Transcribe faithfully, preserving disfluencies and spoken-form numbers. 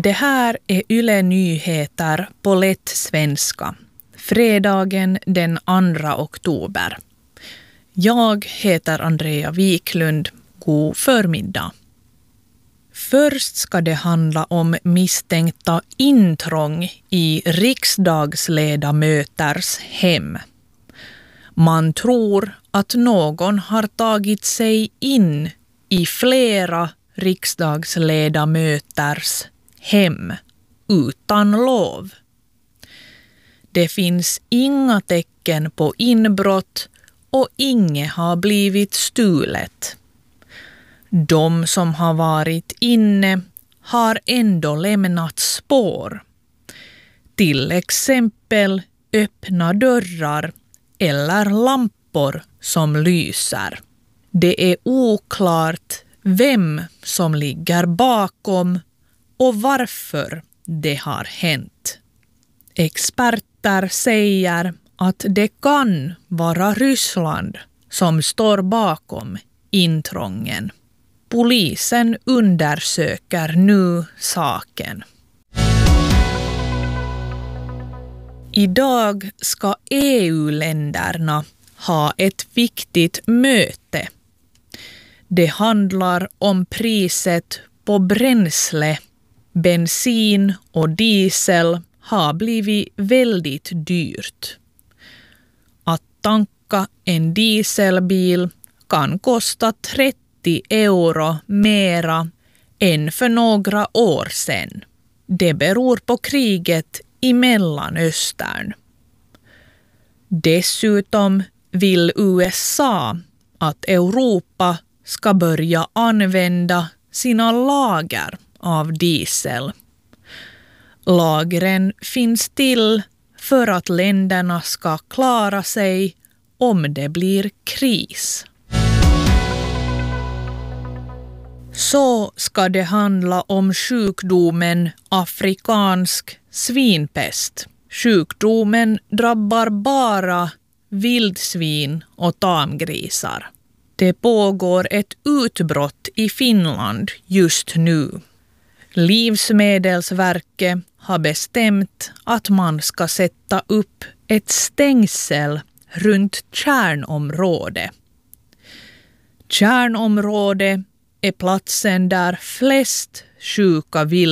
Det här är Yle Nyheter på lätt svenska. Fredagen den andra oktober. Jag heter Andrea Wiklund. God förmiddag. Först ska det handla om misstänkta intrång i riksdagsledamöters hem. Man tror att någon har tagit sig in i flera riksdagsledamöters hem utan lov. Det finns inga tecken på inbrott och inget har blivit stulet. De som har varit inne har ändå lämnat spår. Till exempel öppna dörrar eller lampor som lyser. Det är oklart vem som ligger bakom och varför det har hänt. Experter säger att det kan vara Ryssland som står bakom intrången. Polisen undersöker nu saken. Idag ska E U-länderna ha ett viktigt möte. Det handlar om priset på bränsle. Bensin och diesel har blivit väldigt dyrt. Att tanka en dieselbil kan kosta trettio euro mera än för några år sedan. Det beror på kriget i Mellanöstern. Dessutom vill U S A att Europa ska börja använda sina lager av diesel. Lagren finns till för att länderna ska klara sig om det blir kris. Så ska det handla om sjukdomen afrikansk svinpest. Sjukdomen drabbar bara vildsvin och tamgrisar. Det pågår ett utbrott i Finland just nu. Livsmedelsverket har bestämt att man ska sätta upp ett stängsel runt kärnområdet. Kärnområdet är platsen där flest sjuka vildsvin